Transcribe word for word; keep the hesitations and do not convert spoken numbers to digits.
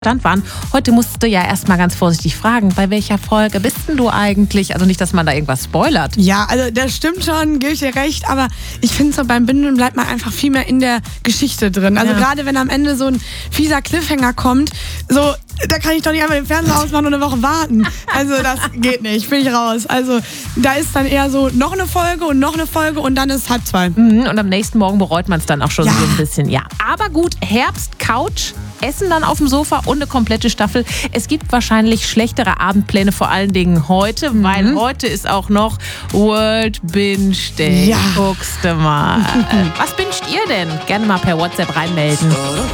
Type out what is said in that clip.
Stand waren. Heute musst du ja erstmal ganz vorsichtig fragen, bei welcher Folge bist denn du eigentlich? Also nicht, dass man da irgendwas spoilert. Ja, also das stimmt schon, gebe ich dir recht, aber ich finde so beim Bündeln bleibt man einfach viel mehr in der Geschichte drin. Also Ja. gerade wenn am Ende so ein fieser Cliffhanger kommt, so, da kann ich doch nicht einfach den Fernseher ausmachen und eine Woche warten. Also das geht nicht, bin ich raus. Also da ist dann eher so noch eine Folge und noch eine Folge und dann ist halb zwei. Mhm, und am nächsten Morgen bereut man es dann auch schon Ja. so ein bisschen. Ja, aber gut, Herbst, Couch, Essen dann auf dem Sofa und eine komplette Staffel. Es gibt wahrscheinlich schlechtere Abendpläne, vor allen Dingen heute, Mhm. weil heute ist auch noch World Binge Day. Ja. Guckst du mal. Was binscht ihr denn? Gerne mal per WhatsApp reinmelden.